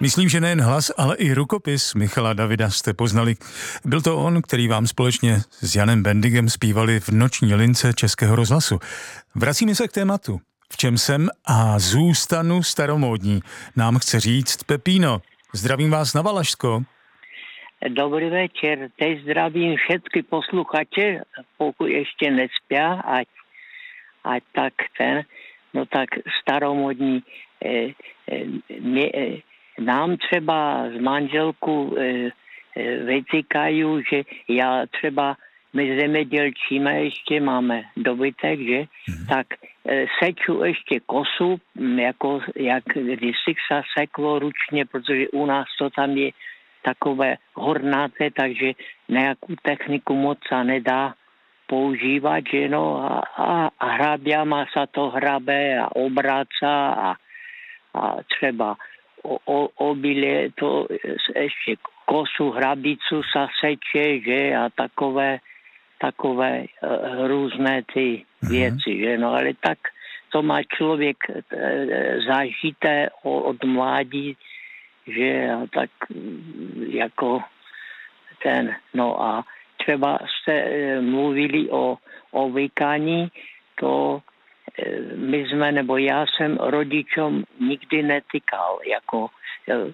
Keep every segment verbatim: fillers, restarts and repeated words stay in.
Myslím, že nejen hlas, ale i rukopis Michala Davida jste poznali. Byl to on, který vám společně s Janem Bendigem zpívali v noční lince Českého rozhlasu. Vracíme se k tématu. V čem jsem a zůstanu staromódní, nám chce říct Pepíno. Zdravím vás na Valašsko. Dobrý večer, teď zdravím všetky posluchače, pokud ještě nespia, ať, ať tak ten, no tak staromodní. E, e, mě, e, nám třeba z manželku e, e, vytýkají, že já třeba, my zemědělčíme ještě, máme dobytek, že, mm. tak e, seču ještě kosu, jako, jak kdysi se seklo ručně, protože u nás to tam je takové hornáté, takže nějakou techniku moc se nedá používat, že no, a, a, a hrabiama se to hrabe a obraca a, a třeba o, o, obilie, to ještě kosu, hrabicu se seče, že a takové, takové uh, různé ty věci, mm-hmm. že no, ale tak to má člověk uh, zažité od mládí, že a tak jako ten, no a třeba jste e, mluvili o, o vykání, to e, my jsme, nebo já jsem rodičům nikdy netykal, jako e, e,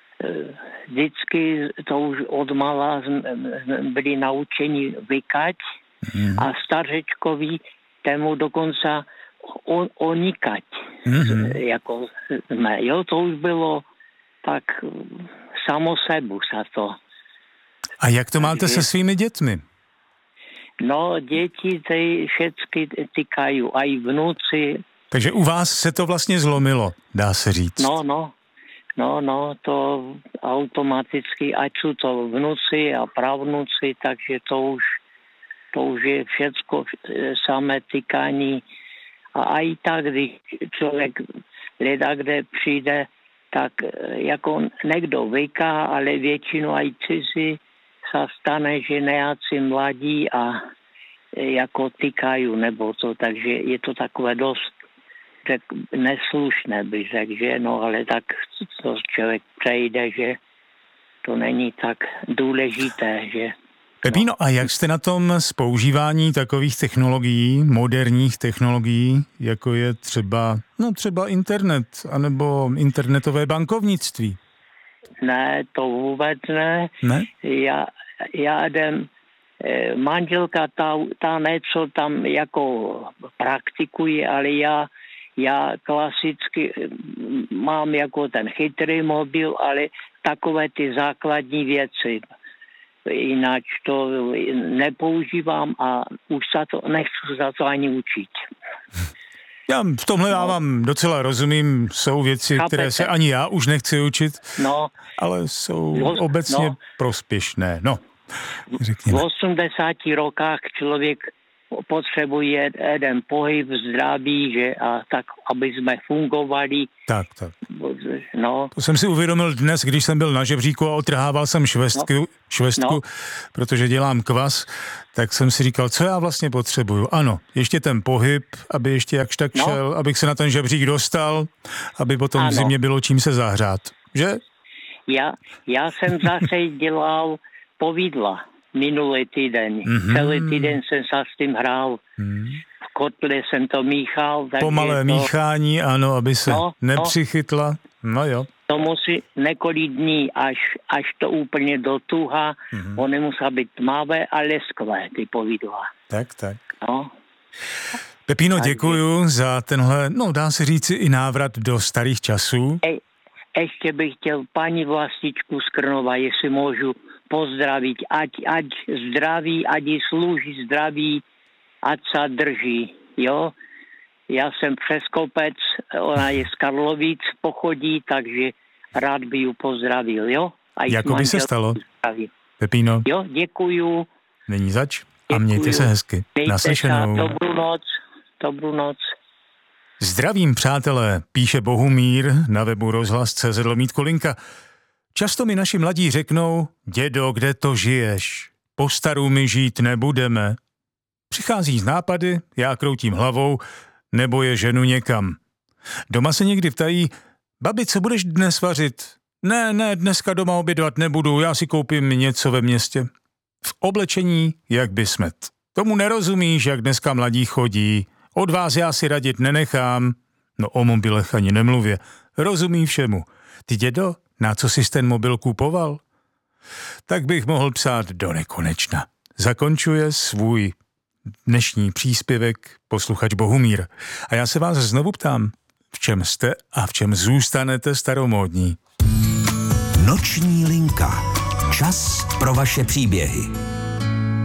vždycky to už od mala byli naučeni vykať mm. a stařečkovi tému dokonce onikať. Mm. Jako jsme, jo, to už bylo tak samo sebu sa to. A jak to máte se svými dětmi? No, děti ty všechny týkají, aj vnuci. Takže u vás se to vlastně zlomilo, dá se říct. No, no, no, no, to automaticky, ať jsou to vnuci a pravnuci, takže to už, to už je všecko samé týkání. A aj tak, když člověk leda, kde přijde, tak jako někdo vyká, ale většinou aj cizí se stane, že nejakí mladí a jako tykají, nebo to, takže je to takové dost tak neslušné, bych řekl, že no, ale tak to člověk přejde, že to není tak důležité, že... Pepíno, a jak jste na tom s používání takových technologií, moderních technologií, jako je třeba, no třeba internet, anebo internetové bankovnictví? Ne, to vůbec ne. Ne? Já, já jdem, manželka ta, ta něco tam jako praktikuje, ale já, já klasicky mám jako ten chytrý mobil, ale takové ty základní věci. Jinak to nepoužívám a už se to nechci za to ani učit. Já v tomhle no. já vám docela rozumím, jsou věci, Chápete? Které se ani já už nechci učit, no. ale jsou no. obecně no. prospěšné. No, řekněme. V osmdesáti rokách člověk potřebuje jeden pohyb, zdraví, že a tak, aby jsme fungovali. Tak, tak. No. To jsem si uvědomil dnes, když jsem byl na žebříku a otrhával jsem švestku, no. švestku no. protože dělám kvas, tak jsem si říkal, co já vlastně potřebuju. Ano, ještě ten pohyb, aby ještě jakž tak no. šel, abych se na ten žebřík dostal, aby potom ano. v zimě bylo čím se zahřát. Že? Já, já jsem zase dělal povidla. Minulý týden. Mm-hmm. Celý týden jsem se s tím hrál. Mm. V kotle jsem to míchal. Pomalé to... míchání, ano, aby se no, nepřichytla. No jo. To musí několik dní, až, až to úplně dotuhá. Mm-hmm. Ony musí být tmavé a leskvé, ty povidla. Tak, tak. No. Pepíno, děkuju za tenhle, no dá se říci i návrat do starých časů. Ej, ještě bych chtěl paní vlastičku z Krnova, jestli můžu pozdravit, ať, ať zdraví, ať jí slouží zdraví, ať se drží, jo. Já jsem přes kopec, ona je z Karlovic, pochodí, takže rád by ju pozdravil, jo. Jako by se stalo, zdraví. Pepíno. Jo, děkuju. Není zač a děkuju. Mějte se hezky. Mějte Naslyšenou. Se, dobrou noc, dobrou noc. Zdravím, přátelé, píše Bohumír na webu rozhlas tečka cé zet lomítko linka. Často mi naši mladí řeknou, dědo, kde to žiješ? Po staru my žít nebudeme. Přichází z nápady, já kroutím hlavou, nebo je ženu někam. Doma se někdy ptají, babi, co budeš dnes vařit? Ne, ne, dneska doma obědvat nebudu, já si koupím něco ve městě. V oblečení jak by smet. Tomu nerozumíš, jak dneska mladí chodí. Od vás já si radit nenechám. No o mobilech ani nemluvě. Rozumí všemu. Ty dědo, na co jsi ten mobil kupoval? Tak bych mohl psát do nekonečna. Zakončuje svůj dnešní příspěvek posluchač Bohumír. A já se vás znovu ptám, v čem jste a v čem zůstanete staromódní? Noční linka. Čas pro vaše příběhy.